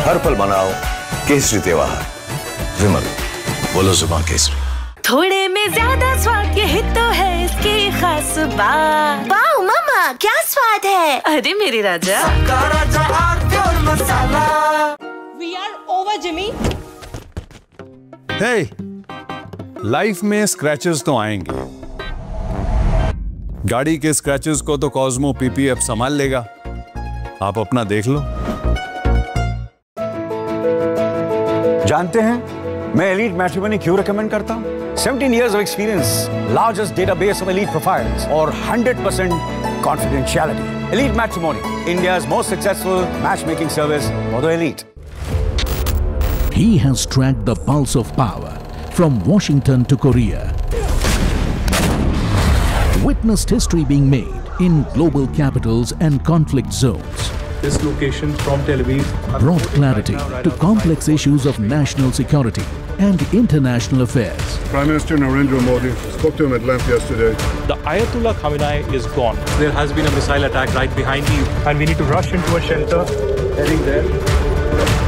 हर पल मनाओ केसरी त्योहार। विमल, बोलो जुबान केसरी। थोड़े में ज्यादा स्वाद, यही तो है इसकी खास बात। वाओ मामा, क्या स्वाद है। अरे मेरे राजा, We are over, Jimmy. Hey, life में स्क्रैचेस तो आएंगे। गाड़ी के स्क्रैचेस को तो कॉस्मो पीपीएफ संभाल लेगा, आप अपना देख लो। जानते हैं मैं एलीट मैट्रिमोनी क्यों रेकमेंड करता हूं? 17 years of experience, largest database of elite profiles, और 100% confidentiality. Elite Matrimony, India's most successful matchmaking service for the elite. He has tracked the pulse of power from Washington to Korea. Witnessed history being made in global capitals and conflict zones. This location from Tel Aviv Brought clarity to complex issues of national security and international affairs. Prime Minister Narendra Modi spoke to him at length yesterday. The Ayatollah Khamenei is gone. There has been a missile attack right behind you, and we need to rush into a shelter heading there.